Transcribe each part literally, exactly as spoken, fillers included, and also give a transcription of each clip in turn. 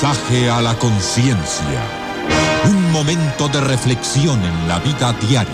Mensaje a la conciencia. Un momento de reflexión en la vida diaria.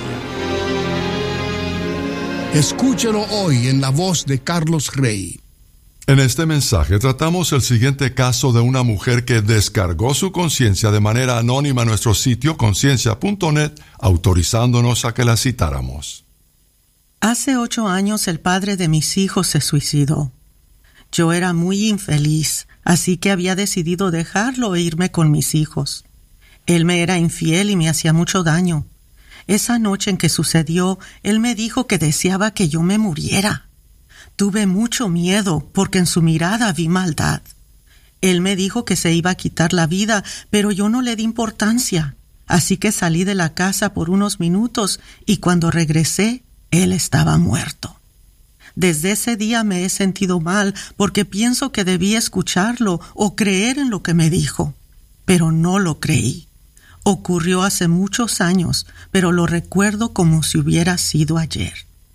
Escúchelo hoy en la voz de Carlos Rey. En este mensaje tratamos el siguiente caso de una mujer que descargó su conciencia de manera anónima en nuestro sitio conciencia punto net, autorizándonos a que la citáramos. Hace ocho años el padre de mis hijos se suicidó. Yo era muy infeliz, así que había decidido dejarlo e irme con mis hijos. Él me era infiel y me hacía mucho daño. Esa noche en que sucedió, él me dijo que deseaba que yo me muriera. Tuve mucho miedo porque en su mirada vi maldad. Él me dijo que se iba a quitar la vida, pero yo no le di importancia. Así que salí de la casa por unos minutos y cuando regresé, él estaba muerto. Desde ese día me he sentido mal porque pienso que debí escucharlo o creer en lo que me dijo, pero no lo creí. Ocurrió hace muchos años, pero lo recuerdo como si hubiera sido ayer.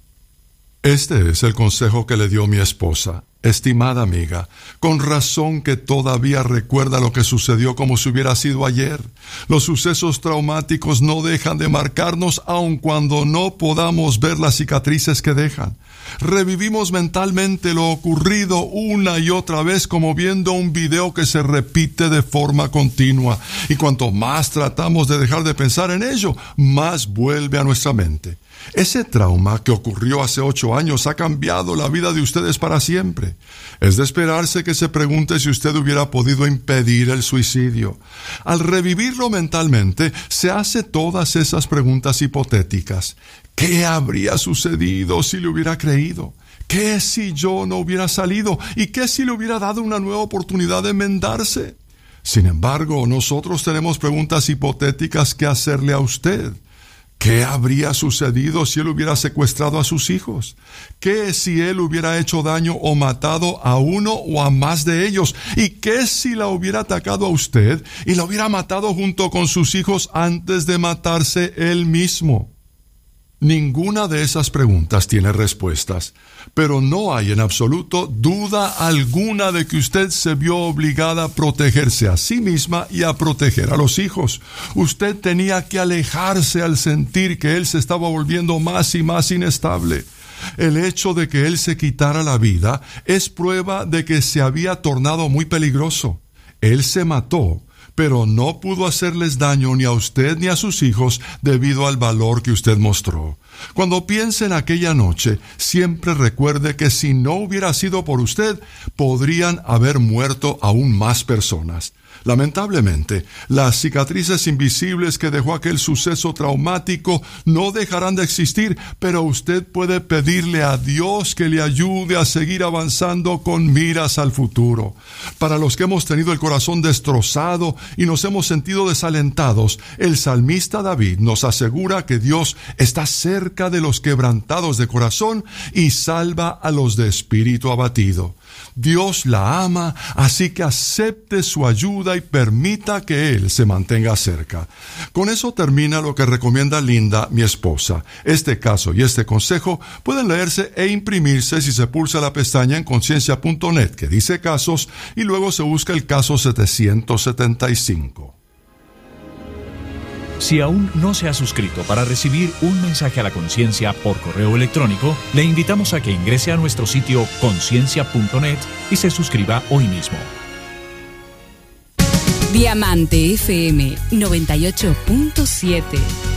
Este es el consejo que le dio mi esposa. Estimada amiga, con razón que todavía recuerda lo que sucedió como si hubiera sido ayer. Los sucesos traumáticos no dejan de marcarnos aun cuando no podamos ver las cicatrices que dejan. Revivimos mentalmente lo ocurrido una y otra vez como viendo un video que se repite de forma continua. Y cuanto más tratamos de dejar de pensar en ello, más vuelve a nuestra mente. Ese trauma que ocurrió hace ocho años ha cambiado la vida de ustedes para siempre. Es de esperarse que se pregunte si usted hubiera podido impedir el suicidio. Al revivirlo mentalmente, se hace todas esas preguntas hipotéticas. ¿Qué habría sucedido si le hubiera creído? ¿Qué si yo no hubiera salido? ¿Y qué si le hubiera dado una nueva oportunidad de enmendarse? Sin embargo, nosotros tenemos preguntas hipotéticas que hacerle a usted. ¿Qué habría sucedido si él hubiera secuestrado a sus hijos? ¿Qué si él hubiera hecho daño o matado a uno o a más de ellos? ¿Y qué si la hubiera atacado a usted y la hubiera matado junto con sus hijos antes de matarse él mismo? Ninguna de esas preguntas tiene respuestas, pero no hay en absoluto duda alguna de que usted se vio obligada a protegerse a sí misma y a proteger a los hijos. Usted tenía que alejarse al sentir que él se estaba volviendo más y más inestable. El hecho de que él se quitara la vida es prueba de que se había tornado muy peligroso. Él se mató, pero no pudo hacerles daño ni a usted ni a sus hijos debido al valor que usted mostró. Cuando piense en aquella noche, siempre recuerde que si no hubiera sido por usted, podrían haber muerto aún más personas. Lamentablemente, las cicatrices invisibles que dejó aquel suceso traumático no dejarán de existir, pero usted puede pedirle a Dios que le ayude a seguir avanzando con miras al futuro. Para los que hemos tenido el corazón destrozado y nos hemos sentido desalentados, el salmista David nos asegura que Dios está cerca de los quebrantados de corazón y salva a los de espíritu abatido. Dios la ama, así que acepte su ayuda y permita que Él se mantenga cerca. Con eso termina lo que recomienda Linda, mi esposa. Este caso y este consejo pueden leerse e imprimirse si se pulsa la pestaña en conciencia punto net que dice casos y luego se busca el caso setecientos setenta y cinco. Si aún no se ha suscrito para recibir un mensaje a la conciencia por correo electrónico, le invitamos a que ingrese a nuestro sitio conciencia punto net y se suscriba hoy mismo. Diamante F M noventa y ocho punto siete.